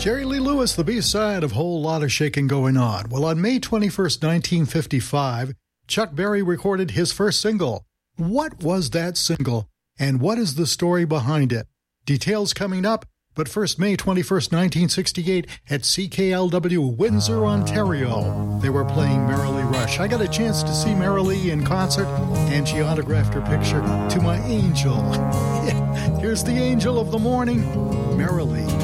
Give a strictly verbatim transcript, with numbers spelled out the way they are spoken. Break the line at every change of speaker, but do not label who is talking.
Jerry Lee Lewis, the B-side of Whole Lotta Shakin' Going On. Well, on May twenty-first, nineteen fifty-five, Chuck Berry recorded his first single. What was that single, and what is the story behind it? Details coming up, but first, May twenty-first, nineteen sixty-eight, at C K L W, Windsor, Ontario. They were playing Merrily Rush. I got a chance to see Merrily in concert, and she autographed her picture to my angel. Here's the angel of the morning, Merrily.